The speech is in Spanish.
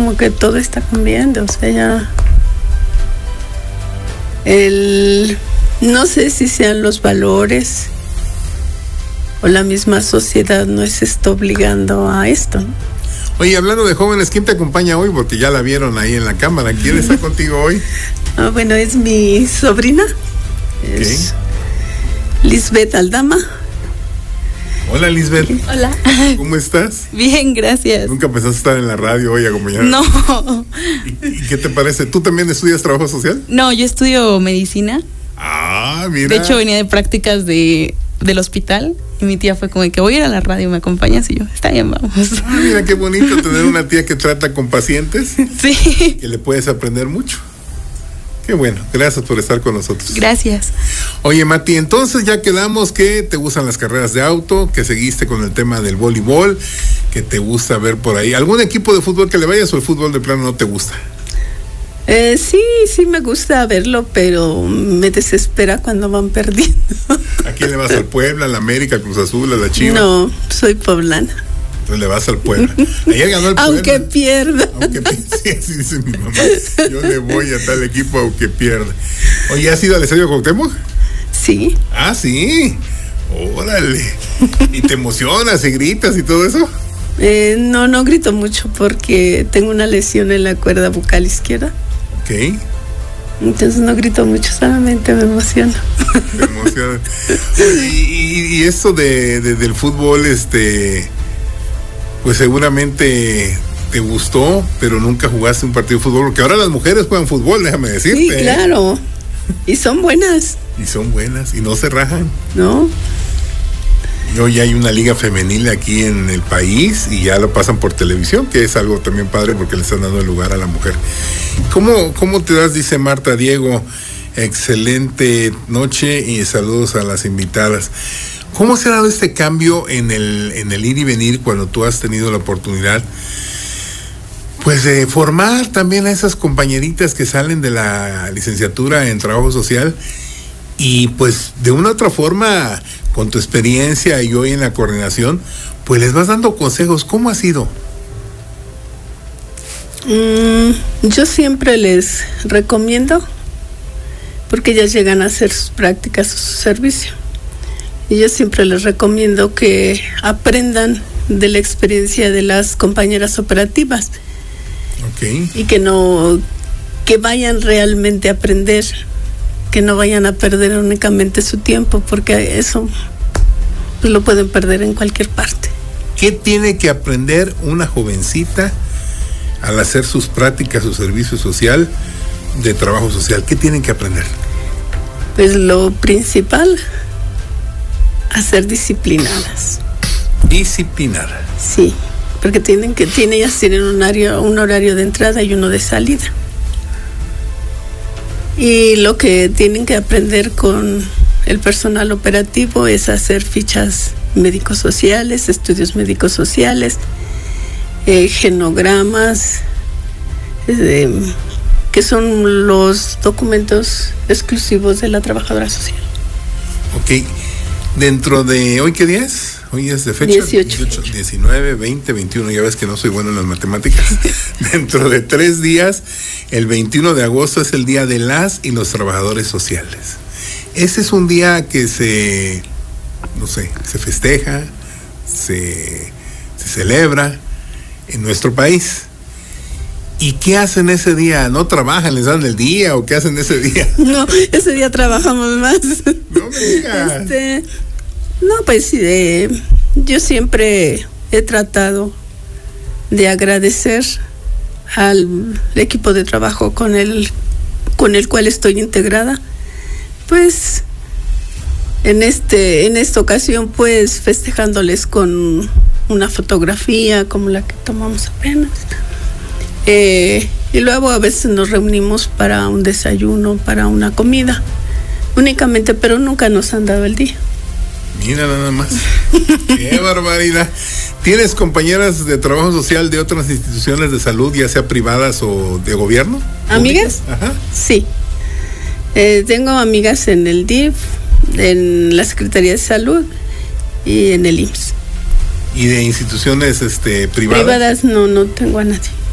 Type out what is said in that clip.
como que todo está cambiando, o sea, ya no sé si sean los valores o la misma sociedad nos está obligando a esto, ¿no? Oye, hablando de jóvenes, ¿quién te acompaña hoy? Porque ya la vieron ahí en la cámara. ¿Quién está contigo hoy? Bueno, es mi sobrina, es Lisbeth Aldama. Hola, Lisbeth. Hola. ¿Cómo estás? Bien, gracias. ¿Nunca pensaste estar en la radio hoy acompañada? No. ¿Y qué te parece? ¿Tú también estudias trabajo social? No, yo estudio medicina. Ah, mira. De hecho, venía de prácticas del hospital y mi tía fue como que voy a ir a la radio, ¿me acompañas? Y yo, está bien, vamos. Ah, mira qué bonito tener una tía que trata con pacientes. Sí. Que le puedes aprender mucho. Qué bueno, gracias por estar con nosotros. Gracias. Oye, Mati, entonces ya quedamos que te gustan las carreras de auto, que seguiste con el tema del voleibol, que te gusta ver por ahí. ¿Algún equipo de fútbol que le vayas o el fútbol de plano no te gusta? Sí me gusta verlo, pero me desespera cuando van perdiendo. ¿A quién le vas? ¿Al Puebla, al América, al Cruz Azul, a la Chivas? No, soy poblana. Entonces le vas al Puebla. Ayer ganó el Puebla. Aunque pierda. Sí, así dice mi mamá. Yo le voy a tal equipo aunque pierda. Oye, ¿has ido al Estadio Cuauhtémoc? Sí. Ah, sí. Órale. ¿Y te emocionas y gritas y todo eso? No grito mucho porque tengo una lesión en la cuerda bucal izquierda. Ok. Entonces no grito mucho, solamente me emociono. Me emociona. Oye, y esto del fútbol, pues seguramente te gustó, pero nunca jugaste un partido de fútbol, porque ahora las mujeres juegan fútbol, déjame decirte. Sí, claro. Y son buenas. Y no se rajan. No. Y hoy hay una liga femenil aquí en el país y ya lo pasan por televisión, que es algo también padre porque le están dando el lugar a la mujer. ¿Cómo te das? Dice Marta Diego, excelente noche y saludos a las invitadas. ¿Cómo se ha dado este cambio en el ir y venir cuando tú has tenido la oportunidad, pues, de formar también a esas compañeritas que salen de la licenciatura en trabajo social y pues de una u otra forma, con tu experiencia y hoy en la coordinación, pues les vas dando consejos? ¿Cómo ha sido? Yo siempre les recomiendo, porque ellas llegan a hacer sus prácticas o su servicio. Y yo siempre les recomiendo que aprendan de la experiencia de las compañeras operativas. Okay. Y que vayan realmente a aprender, que no vayan a perder únicamente su tiempo, porque eso pues, lo pueden perder en cualquier parte. ¿Qué tiene que aprender una jovencita al hacer sus prácticas, su servicio social de trabajo social? ¿Qué tienen que aprender? Pues lo principal, a ser disciplinadas. Disciplinadas. Sí, porque ellas tienen un horario de entrada y uno de salida. Y lo que tienen que aprender con el personal operativo es hacer fichas médicos sociales, estudios médicos sociales, genogramas, que son los documentos exclusivos de la trabajadora social. Ok. Dentro de, ¿hoy qué día es? Hoy es de fecha 18, 19, 20, 21, ya ves que no soy bueno en las matemáticas. Dentro de 3 días, el 21 de agosto es el día de las y los trabajadores sociales. Ese es un día que se festeja, se celebra en nuestro país. ¿Y qué hacen ese día? ¿No trabajan? ¿Les dan el día o qué hacen ese día? No, ese día trabajamos más. No me digas. No, pues yo siempre he tratado de agradecer al equipo de trabajo con el cual estoy integrada. Pues en esta ocasión, pues festejándoles con una fotografía como la que tomamos apenas. Y luego a veces nos reunimos para un desayuno, para una comida, únicamente, pero nunca nos han dado el día. Mira nada más. ¡Qué barbaridad! ¿Tienes compañeras de trabajo social de otras instituciones de salud, ya sea privadas o de gobierno? ¿Amigas? Ajá. Sí. Tengo amigas en el DIF, en la Secretaría de Salud y en el IMSS. ¿Y de instituciones privadas? Privadas no tengo a nadie.